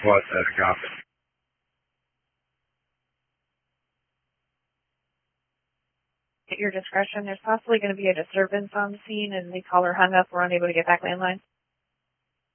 Squad Center, copy. At your discretion, there's possibly going to be a disturbance on the scene and the caller hung up or unable to get back landline.